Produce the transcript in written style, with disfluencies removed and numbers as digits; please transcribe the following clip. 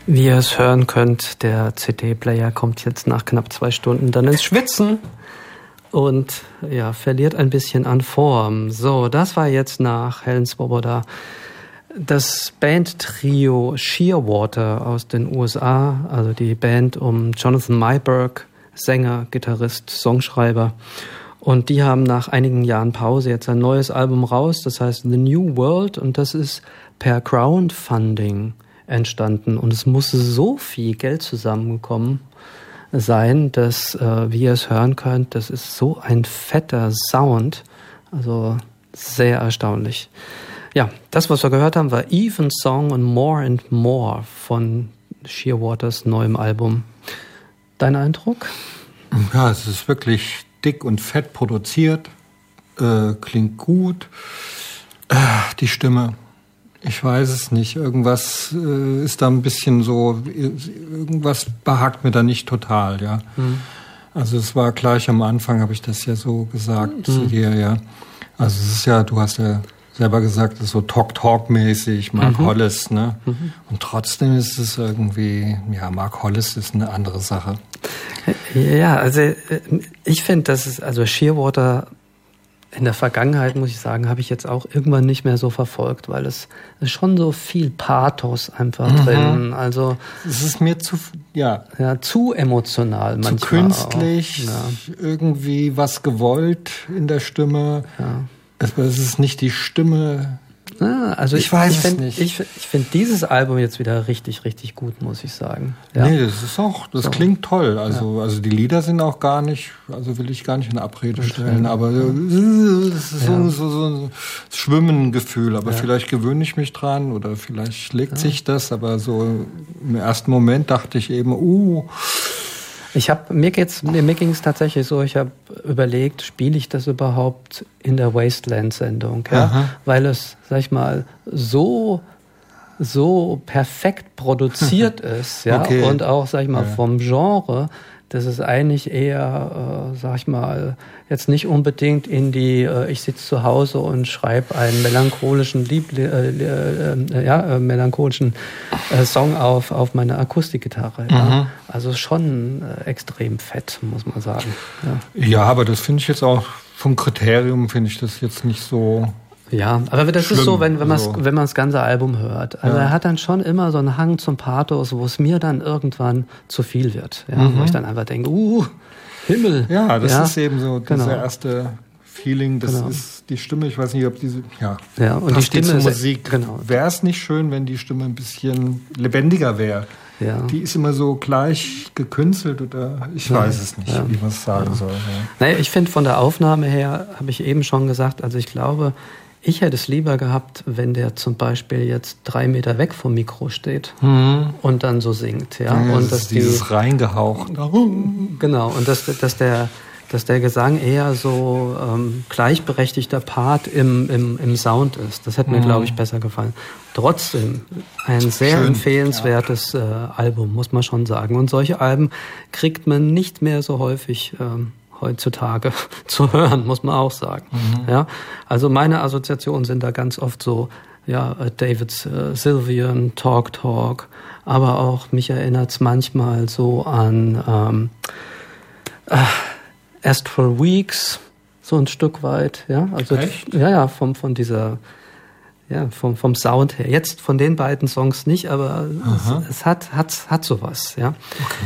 Wie ihr es hören könnt, der CD-Player kommt jetzt nach knapp 2 Stunden dann ins Schwitzen und ja, verliert ein bisschen an Form. So, das war jetzt nach Helen Swoboda das Bandtrio Shearwater aus den USA, also die Band um Jonathan Myberg, Sänger, Gitarrist, Songschreiber. Und die haben nach einigen Jahren Pause jetzt ein neues Album raus, das heißt The New World, und das ist per Crowdfunding entstanden. Und es muss so viel Geld zusammengekommen sein, dass, wie ihr es hören könnt, das ist so ein fetter Sound. Also sehr erstaunlich. Ja, das, was wir gehört haben, war Even Song und More and More von Shearwaters neuem Album. Dein Eindruck? Ja, es ist wirklich dick und fett produziert, klingt gut. Die Stimme, ich weiß es nicht, irgendwas ist da ein bisschen so, irgendwas behagt mir da nicht total, ja. Also es war gleich am Anfang, habe ich das ja so gesagt zu dir, ja. Also es ist ja, du hast ja selber gesagt, es ist so Talk-Talk-mäßig, Mark Hollis, ne? Und trotzdem ist es irgendwie, ja, Mark Hollis ist eine andere Sache. Ja, also ich finde, dass es, also Shearwater in der Vergangenheit, muss ich sagen, habe ich jetzt auch irgendwann nicht mehr so verfolgt, weil es ist schon so viel Pathos einfach drin. Also es ist mir zu, zu emotional manchmal. Zu künstlich, irgendwie was gewollt in der Stimme. Ja. Es ist nicht die Stimme. Also ich weiß es nicht. Ich finde dieses Album jetzt wieder richtig, richtig gut, muss ich sagen. Ja. Nee, das klingt toll. Also die Lieder sind auch gar nicht, also will ich gar nicht in Abrede stellen, aber es ist so ein Schwimmengefühl. Aber vielleicht gewöhne ich mich dran oder vielleicht legt sich das, aber so im ersten Moment dachte ich eben, mir ging es tatsächlich so, ich habe überlegt, spiele ich das überhaupt in der Wasteland-Sendung, ja? Weil es, sag ich mal, so perfekt produziert ist, ja, und auch, sag ich mal, vom Genre, dass es eigentlich eher, sag ich mal, jetzt nicht unbedingt in die, ich sitze zu Hause und schreibe einen melancholischen Song auf meine Akustikgitarre. Ja. Also schon extrem fett, muss man sagen. Ja, aber das finde ich jetzt auch vom Kriterium, finde ich das jetzt nicht so. Ja, aber das ist so, wenn man das ganze Album hört. Also er hat dann schon immer so einen Hang zum Pathos, wo es mir dann irgendwann zu viel wird. Ja, wo ich dann einfach denke, Himmel. Ja, das ist eben so das erste Feeling, das ist die Stimme. Ich weiß nicht, ob diese, und die Stimme zur Musik. Wäre es nicht schön, wenn die Stimme ein bisschen lebendiger wäre? Ja. Die ist immer so gleich gekünstelt oder ich weiß es nicht, wie man es sagen soll. Ja. Naja, ich finde von der Aufnahme her, habe ich eben schon gesagt, also ich glaube, ich hätte es lieber gehabt, wenn der zum Beispiel jetzt 3 Meter weg vom Mikro steht und dann so singt. Ja? Und dass dieses reingehaucht. Genau, und dass der Gesang eher so gleichberechtigter Part im Sound ist. Das hätte mir, glaube ich, besser gefallen. Trotzdem ein sehr empfehlenswertes Album, muss man schon sagen. Und solche Alben kriegt man nicht mehr so häufig heutzutage zu hören, muss man auch sagen. Ja, also meine Assoziationen sind da ganz oft so, David Sylvian, Talk, aber auch mich erinnert es manchmal so an Astral Weeks, so ein Stück weit, ja, also von dieser, vom Sound her. Jetzt von den beiden Songs nicht, aber es hat sowas, ja. Okay.